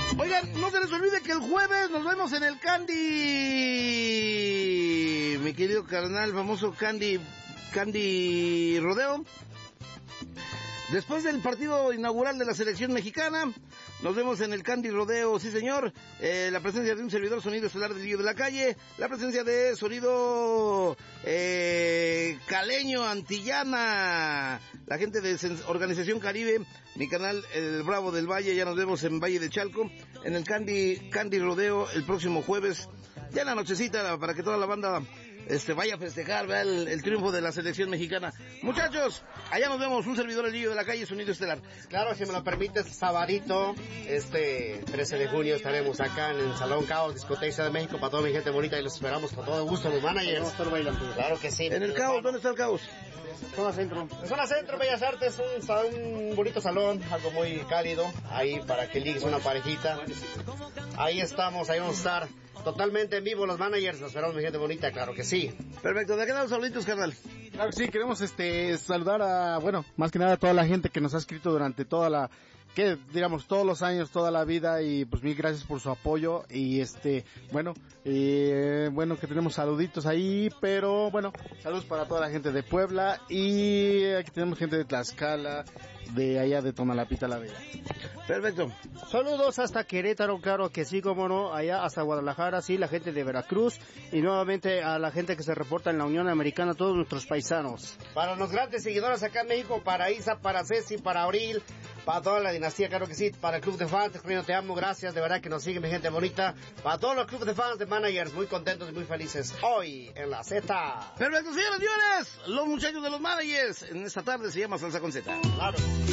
Oigan, no se les olvide que el jueves nos vemos en el Candy, mi querido carnal, famoso Candy Rodeo. Después del partido inaugural de la selección mexicana, nos vemos en el Candy Rodeo, sí señor. La presencia de un servidor sonido estelar del Lío de la Calle, la presencia de sonido caleño, antillana, la gente de Organización Caribe, mi canal El Bravo del Valle. Ya nos vemos en Valle de Chalco, en el Candy Rodeo el próximo jueves, ya en la nochecita, para que toda la banda vaya a festejar, vea el triunfo de la selección mexicana. Muchachos, allá nos vemos, un servidor El Lío de la Calle, sonido estelar. Claro, si me lo permites, sabadito, 13 de junio estaremos acá en el Salón Caos, Discoteca Ciudad de México, para toda mi gente bonita, y los esperamos con todo gusto, los managers. Vamos a estar bailando. Claro que sí. En el Caos, ¿dónde está el Caos? Zona Centro. En Zona Centro, Bellas Artes, un bonito salón, algo muy cálido, ahí para que ligues una parejita. Ahí estamos, ahí vamos a estar totalmente en vivo los managers, los esperamos mi gente bonita, claro que sí. Perfecto, ¿de qué lado saluditos, carnal? Claro que sí, queremos saludar a, más que nada a toda la gente que nos ha escrito durante todos los años, toda la vida, y pues mil gracias por su apoyo, y bueno, que tenemos saluditos ahí, pero bueno, saludos para toda la gente de Puebla, y aquí tenemos gente de Tlaxcala, de allá de Tonalapita la Bella. Perfecto. Saludos hasta Querétaro, claro que sí, como no, allá hasta Guadalajara, sí, la gente de Veracruz, y nuevamente a la gente que se reporta en la Unión Americana, todos nuestros paisanos. Para los grandes seguidores acá en México, para Isa, para Ceci, para Abril, para toda la dinastía, claro que sí, para el Club de Fans, te amo, gracias, de verdad que nos sigue mi gente bonita, para todos los clubes de fans, de managers, muy contentos y muy felices, hoy en la Z. Perfecto, señores, los muchachos de los managers, en esta tarde se llama Salsa con Z. Claro.